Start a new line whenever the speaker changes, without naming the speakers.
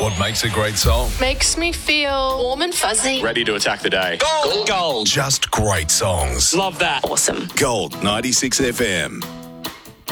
What makes a great song?
Makes me feel warm and fuzzy.
Ready to attack the day.
Gold.
Just great songs.
Love that.
Awesome.
Gold 96 FM.